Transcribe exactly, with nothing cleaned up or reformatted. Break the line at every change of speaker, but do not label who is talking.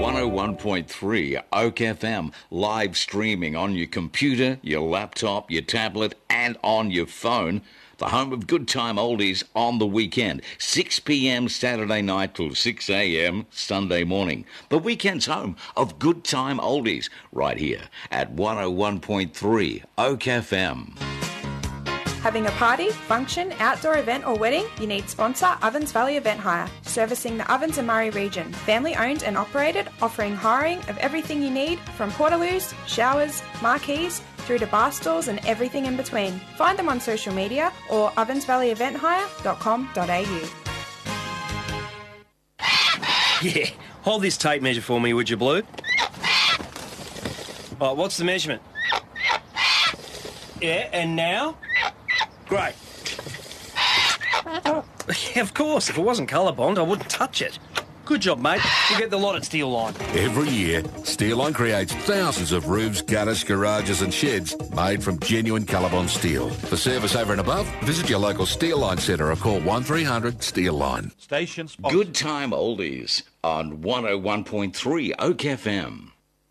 one oh one point three Oak F M, live streaming on your computer, your laptop, your tablet, and on your phone. The home of Good Time Oldies on the weekend, six p.m. Saturday night till six a.m. Sunday morning. The weekend's home of Good Time Oldies, right here at one oh one point three Oak F M.
Having a party, function, outdoor event or wedding? You need sponsor Ovens Valley Event Hire, servicing the Ovens and Murray region. Family owned and operated, offering hiring of everything you need from portaloos, showers, marquees, through to bar stools and everything in between. Find them on social media or ovens valley event hire dot com dot a u.
Yeah, hold this tape measure for me, would you, Blue? Oh, what's the measurement? Yeah, and now? Great. Yeah, of course. If it wasn't colour bond, I wouldn't touch it. Good job, mate. You get the lot at Steel Line.
Every year, Steel Line creates thousands of roofs, gutters, garages and sheds made from genuine Colorbond steel. For service over and above, visit your local Steel Line centre or call one three hundred Steel Line.
Station sponsor.
Good Time Oldies on one oh one point three Oak F M.